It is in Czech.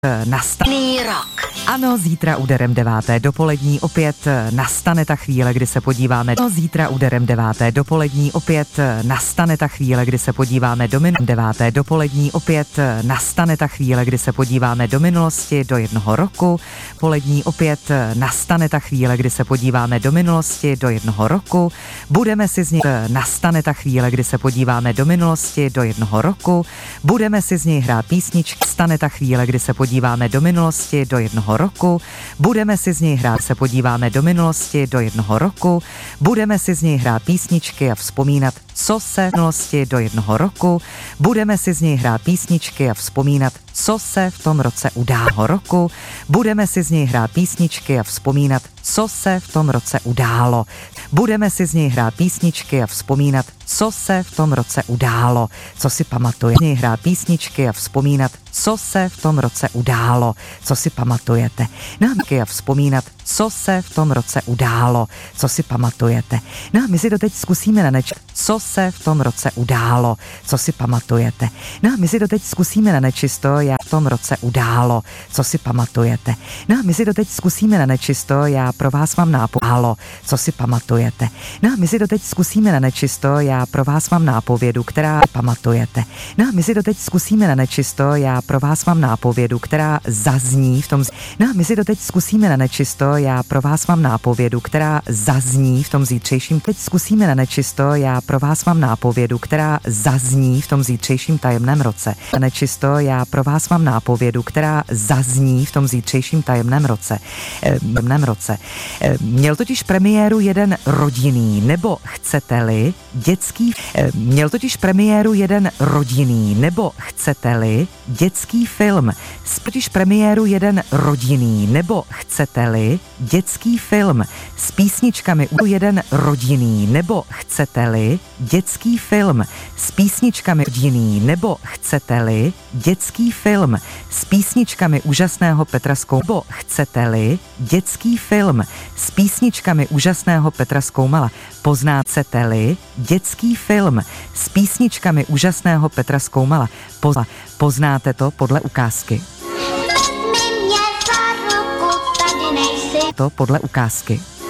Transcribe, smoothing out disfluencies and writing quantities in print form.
Nastane rok. Ano, zítra úderem 9. dopolední opět nastane ta chvíle, kdy se podíváme. No, zítra úderem 9. dopolední opět nastane ta chvíle, kdy se podíváme do minulosti. 9. dopolední opět nastane ta chvíle, kdy se podíváme do minulosti, do jednoho roku. Polední opět nastane ta chvíle, kdy se podíváme do minulosti, do jednoho roku. Budeme si z něj nastane ta chvíle, kdy se podíváme do minulosti, do jednoho roku. Budeme si z něj hrát písničky. Stane ta chvíle, kdy se podíváme do minulosti, do jednoho roku. Budeme si z něj hrát, se podíváme do minulosti, do jednoho roku. Budeme si z něj hrát písničky a vzpomínat, co se v minulosti do jednoho roku. Budeme si z něj hrát písničky a vzpomínat, co se v tom roce událo roku. Budeme si z něj hrát písničky a vzpomínat, co se v tom roce událo. Budeme si z něj hrát písničky a vzpomínat, co se v tom roce událo, co si pamatuje. Z něj hrát písničky a vzpomínat, co se v tom roce událo, co si pamatujete. Námky a vzpomínat, co se v tom roce událo, co si pamatujete. No, my si to teď zkusíme nanečit, co se v tom roce událo, co si pamatujete. No, my si to teď zkusíme na nečisto, já v tom roce událo, co si pamatujete. No, my si to teď zkusíme na nečisto, já pro vás mám nápovědu, co si pamatujete. No, my si to teď zkusíme na nečisto, já pro vás mám nápovědu, která pamatujete. No, my si to teď zkusíme na nečisto, já pro vás mám nápovědu, která zazní v tom. No, my si to teď zkusíme na nečisto, já pro vás mám nápovědu, která zazní v tom zítřejším. Teď zkusíme na nečisto, já pro vás mám nápovědu, která zazní v tom zítřejším tajemném roce. Na nečisto, já pro vás mám nápovědu, která zazní v tom zítřejším tajemném roce. Měl totiž premiéru jeden rodinný, nebo chcete-li, dětský. Měl totiž premiéru jeden rodinný, nebo chcete-li, dětský film. Totiž premiéru jeden rodinný, nebo chcete-li, dětský film s písničkami. Jeden rodinný, nebo chcete-li, dětský film s písničkami. Rodinný, nebo chcete-li, dětský film s písničkami úžasného Petra Skoumala. Nebo chcete-li, dětský film s písničkami úžasného Petra Skoumala. Poznáte-li, dětský film s písničkami úžasného Petra Skoumala. Poznáte to podle ukázky. To podle ukázky.